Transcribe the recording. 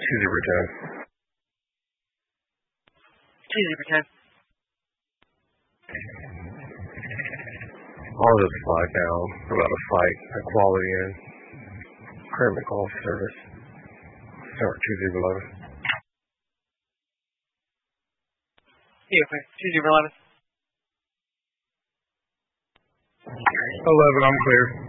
2-0-10. 2-0-10. All of this flag down about a fight, equality, and permit call service. Start 2-0-11. Yeah, okay. 2-0-11. 11, I'm clear.